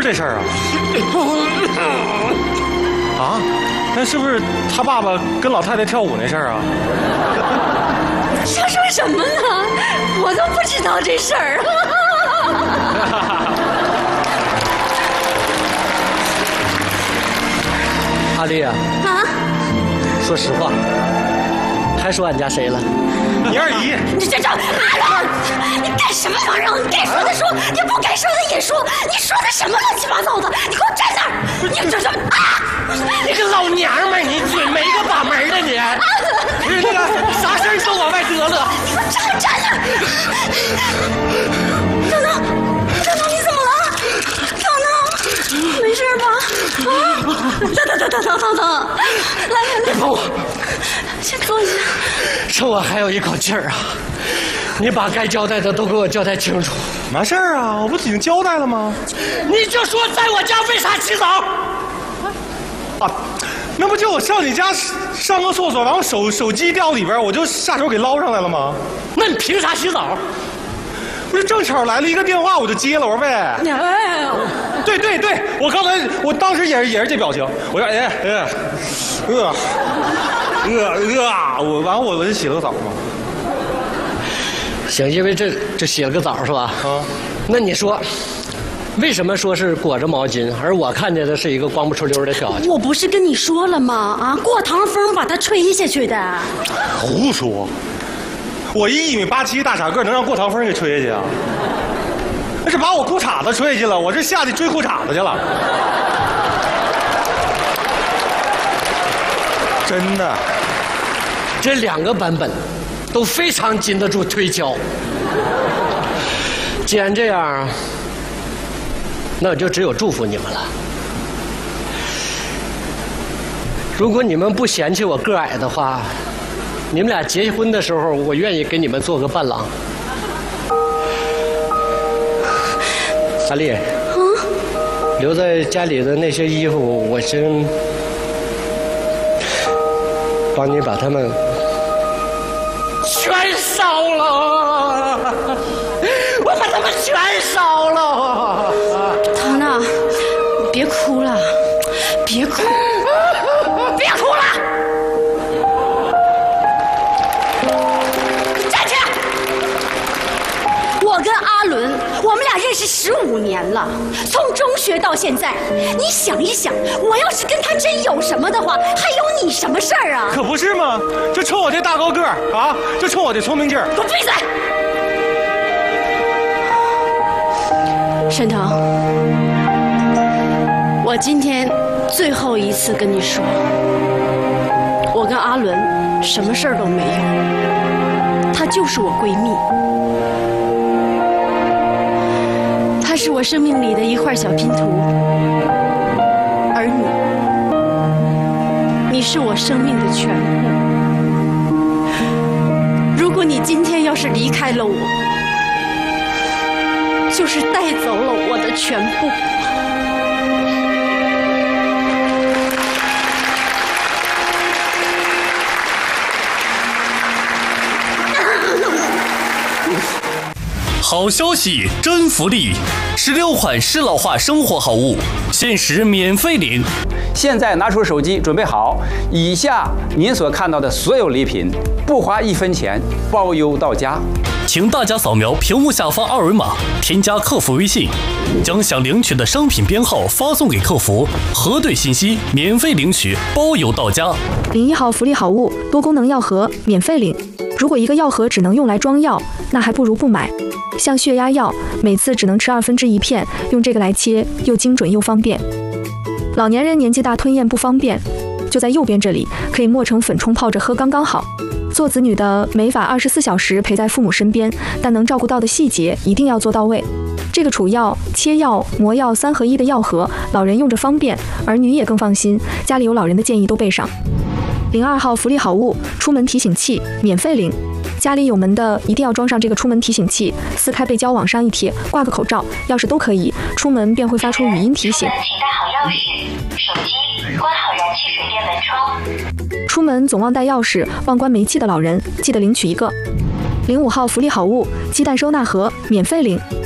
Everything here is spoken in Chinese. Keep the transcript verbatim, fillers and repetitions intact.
这事儿啊？啊？那是不是他爸爸跟老太太跳舞那事儿啊？ 瞎说什么呢？我都不知道这事儿。 阿丽啊， 啊？ 说实话，还说俺家谁了？ 你二姨。 你这这，阿龙，你干什么玩意儿？你该说的说，你不该说的也说，你说的什么乱七八糟的？你给我站那儿！你这什么啊？ 你个老娘们儿，你嘴没个把门的你！不是那个啥事儿都往外得了。 你给我站站那儿！等等，等等，你怎么了？等等，没事吧？啊！等等等等等等等，来来来， 别碰我！ 先坐下。 趁我还有一口气儿啊，你把该交代的都给我交代清楚。 嘛事儿啊？我不是已经交代了吗？ 你就说在我家为啥洗澡？ 啊，那不就我上你家上个厕所，完我手手机掉里边，我就下手给捞上来了吗？ 那你凭啥洗澡？ 不是正巧来了一个电话，我就接了，我说喂。 哎， 对对对，我刚才我当时也是也是这表情，我说哎哎呃呃呃，我完我我就洗了个澡嘛。 行，因为这这洗了个澡是吧？ 啊， 那你说，为什么说是裹着毛巾，而我看见的是一个光不出溜的小子？ 我不是跟你说了吗？啊，过堂风把他吹下去的。 胡说！我一一米八七大傻个，能让过堂风给吹下去啊？那是把我裤衩子吹下去了，我这下去追裤衩子去了。真的， 这两个版本都非常经得住推敲。既然这样，那我就只有祝福你们了。如果你们不嫌弃我个矮的话，你们俩结婚的时候，我愿意给你们做个伴郎。阿丽， 嗯， 留在家里的那些衣服，我先帮你把它们全烧了，我把它们全烧了。 唐娜，别哭了，别哭，别哭了。我跟阿伦，我们俩认识十五年了，从中学到现在。你想一想，我要是跟他真有什么的话，还有你什么事儿啊？ 可不是吗？就冲我这大高个儿啊，就冲我这聪明劲儿。 给我闭嘴！沈腾，我今天最后一次跟你说，我跟阿伦什么事儿都没有，她就是我闺蜜。它是我生命里的一块小拼图，而你，你是我生命的全部。如果你今天要是离开了我，就是带走了我的全部。 好消息，真福利！十六款适老化生活好物，限时免费领。 现在拿出手机，准备好，以下您所看到的所有礼品，不花一分钱，包邮到家。 请大家扫描屏幕下方二维码，添加客服微信，将想领取的商品编号发送给客服，核对信息，免费领取，包邮到家。 领一号福利好物，多功能药盒，免费领。如果一个药盒只能用来装药，那还不如不买。像血压药，每次只能吃二分之一片，用这个来切，又精准又方便。老年人年纪大吞咽不方便，就在右边这里，可以磨成粉冲泡着喝刚刚好。做子女的没法二十四小时陪在父母身边，但能照顾到的细节一定要做到位。这个储药、切药、磨药三合一的药盒，老人用着方便，儿女也更放心。家里有老人的建议都备上。零二号福利好物，出门提醒器，免费领。家里有门的一定要装上这个出门提醒器，撕开背胶往上一贴，挂个口罩、钥匙都可以，出门便会发出语音提醒。 请带好钥匙、手机，关好燃气水电门窗。 出门总忘带钥匙、忘关煤气的老人，记得领取一个。零五号福利好物，鸡蛋收纳盒，免费领。